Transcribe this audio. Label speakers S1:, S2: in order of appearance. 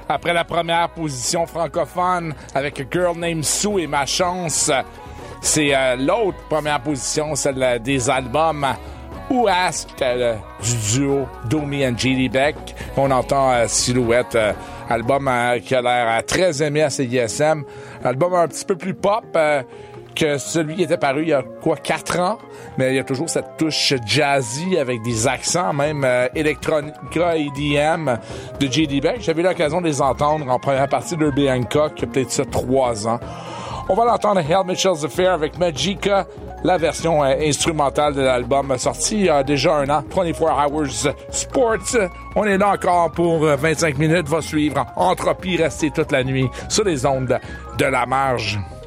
S1: Après la première position francophone avec A Girl Named Sue et Ma Chance, c'est l'autre première position, celle des albums Who Ask du duo Domi and J.D. Beck. On entend Silhouette, album qui a l'air très aimé à CISM. Album un petit peu plus pop que celui qui était paru il y a 4 ans, mais il y a toujours cette touche jazzy avec des accents, même Electronica EDM de J.D. Beck. J'avais eu l'occasion de les entendre en première partie de Herbie Hancock, il y a peut-être ça 3 ans. On va l'entendre Hell Mitchell's Affair avec Magica, la version instrumentale de l'album sorti il y a déjà 1 an, 24 Hours Sports. On est là encore pour 25 minutes, va suivre Entropie, rester toute la nuit sur les ondes de la marge.